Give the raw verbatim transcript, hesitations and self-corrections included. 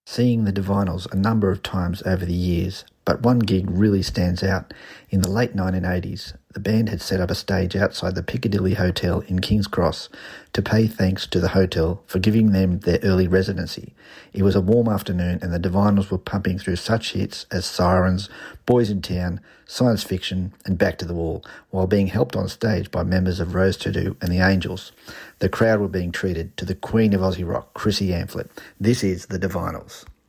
seeing the Divinyls a number of times over the years, but one gig really stands out. In the late nineteen eighties, the band had set up a stage outside the Piccadilly Hotel in King's Cross to pay thanks to the hotel for giving them their early residency. It was a warm afternoon and the Divinyls were pumping through such hits as Sirens, Boys in Town, Science Fiction and Back to the Wall, while being helped on stage by members of Rose To Do and the Angels. The crowd were being treated to the Queen of Aussie Rock, Chrissy Amphlett. This is the Divinyls.